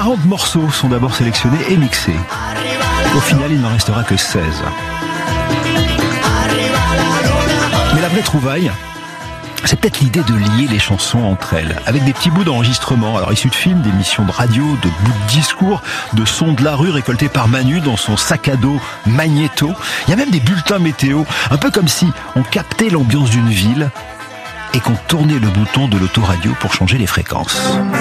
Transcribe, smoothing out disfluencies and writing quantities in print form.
40 morceaux sont d'abord sélectionnés et mixés. Au final, il n'en restera que 16. Mais la vraie trouvaille, c'est peut-être l'idée de lier les chansons entre elles, avec des petits bouts d'enregistrement, alors issus de films, d'émissions de radio, de bouts de discours, de sons de la rue récoltés par Manu dans son sac à dos magnéto. Il y a même des bulletins météo, un peu comme si on captait l'ambiance d'une ville et qu'on tournait le bouton de l'autoradio pour changer les fréquences.